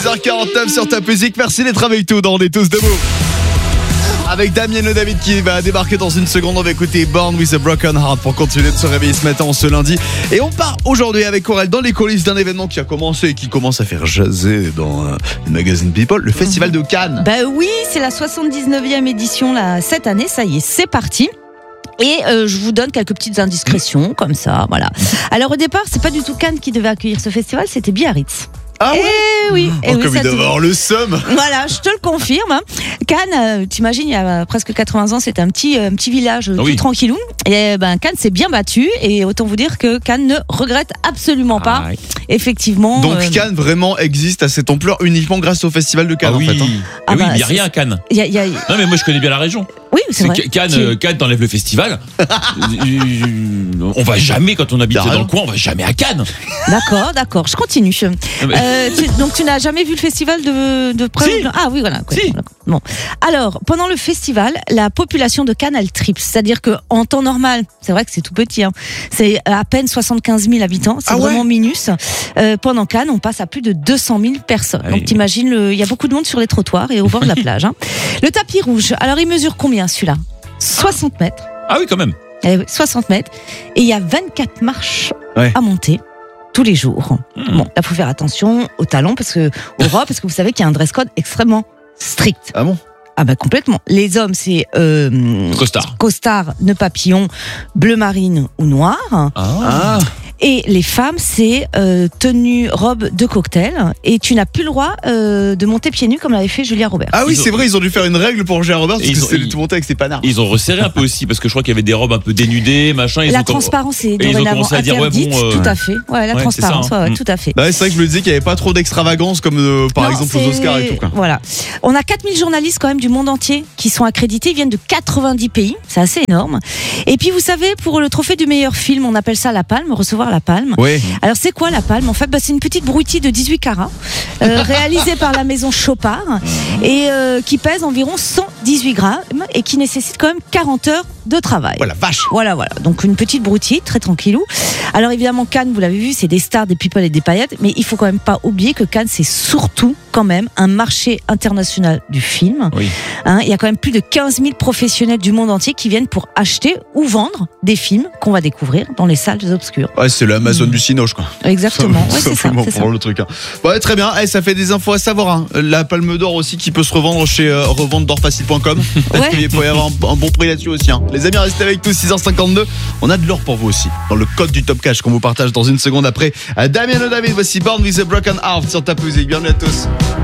10h49 sur ta musique, merci d'être avec nous dans On est tous debout. Avec Damien Le David qui va débarquer dans une seconde, on va écouter Born with a Broken Heart pour continuer de se réveiller ce matin, ce lundi. Et on part aujourd'hui avec Aurel dans les coulisses d'un événement qui a commencé et qui commence à faire jaser dans le magazine People, le Festival de Cannes. Bah oui, c'est la 79e édition là, cette année, ça y est, c'est parti. Et je vous donne quelques petites indiscrétions comme ça, voilà. Alors au départ, c'est pas du tout Cannes qui devait accueillir ce festival, c'était Biarritz. Ah ouais. Oui. Oh, comme il doit avoir le seum. Voilà, je te le confirme. Cannes, t'imagines, il y a presque 80 ans, c'était un petit village tout tranquillou. Et Cannes s'est bien battu. Et autant vous dire que Cannes ne regrette absolument pas. Effectivement. Donc Cannes vraiment existe à cette ampleur uniquement grâce au Festival de Cannes. Ah oui. En fait, hein. Oui, il n'y a rien à Cannes. Non, mais moi je connais bien la région. Oui, c'est vrai. Cannes t'enlève le festival. On va jamais, quand on habite dans le coin, on va jamais à Cannes. D'accord, je continue. Donc tu n'as jamais vu le festival de près? Si. Ah oui, voilà. Si. Bon. Alors, pendant le festival, la population de Cannes, elle triple. C'est-à-dire qu'en temps normal, c'est vrai que c'est tout petit, hein, c'est à peine 75 000 habitants, c'est vraiment minus. Pendant Cannes, on passe à plus de 200 000 personnes. Donc t'imagines, il y a beaucoup de monde sur les trottoirs et au bord de la plage. Hein. Le tapis rouge, alors il mesure combien celui-là? 60 mètres. Ah oui, quand même. 60 mètres. Et il y a 24 marches à monter. Tous les jours. Bon, là, faut faire attention aux talons parce que vous savez qu'il y a un dress code extrêmement strict. Ah bon? Ah bah complètement. Les hommes, c'est costard, nœud papillon, bleu marine ou noir. Et les femmes, c'est tenue, robe de cocktail. Et tu n'as plus le droit de monter pieds nus comme l'avait fait Julia Roberts. Ah oui, c'est vrai, ils ont dû faire une règle pour Julia Roberts parce que c'était tout monté avec ses panards. Ils ont resserré un peu aussi parce que je crois qu'il y avait des robes un peu dénudées, machin. La transparence est dorénavant interdite. Tout à fait. Ouais, la transparence, tout à fait. C'est vrai que je me disais qu'il n'y avait pas trop d'extravagance comme par exemple aux Oscars et tout. Quoi. Voilà. On a 4000 journalistes quand même du monde entier qui sont accrédités. Ils viennent de 90 pays. C'est assez énorme. Et puis vous savez, pour le trophée du meilleur film, on appelle ça la Palme, recevoir la Palme. Oui. Alors c'est quoi la Palme? En fait, c'est une petite broutilles de 18 carats réalisée par la maison Chopard et qui pèse environ 118 grammes et qui nécessite quand même 40 heures de travail. Voilà, vache. Voilà. Donc une petite broutille, très tranquillou. Alors évidemment, Cannes, vous l'avez vu, c'est des stars, des people et des paillettes, mais il faut quand même pas oublier que Cannes, c'est surtout quand même un marché international du film. Oui. Il y a quand même plus de 15 000 professionnels du monde entier qui viennent pour acheter ou vendre des films qu'on va découvrir dans les salles obscures. Ouais, c'est l'Amazon du Cinoche, quoi. Exactement. C'est ça. Le truc. Hein. Ouais, très bien. Ça fait des infos à savoir. Hein. La Palme d'Or aussi qui peut se revendre chez revendedorfacile.com. Il peut y avoir un bon prix là-dessus aussi. Hein. Les amis, restez avec nous, 6h52. On a de l'or pour vous aussi. Dans le code du Top Cash qu'on vous partage dans une seconde après. Damien Le David, voici Born with a Broken Heart sur ta musique. Bienvenue à tous.